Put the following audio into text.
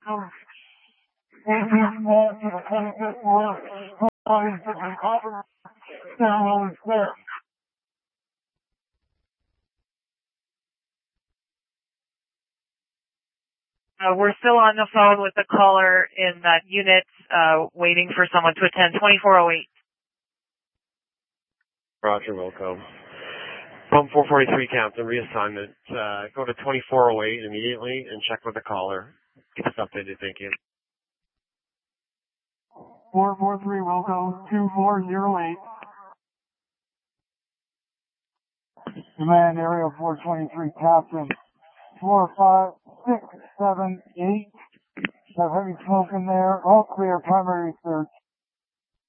We're still on the phone with the caller in that unit, waiting for someone to attend. 2408. Roger, Wilco. Pump 443, Captain, reassignment. Go to 2408 immediately and check with the caller. Keep us updated, thank you. 443, Wilco, 2408. Command area 423, Captain. 4, 5, 6, 7, 8. Have heavy smoke in there. All clear, primary search.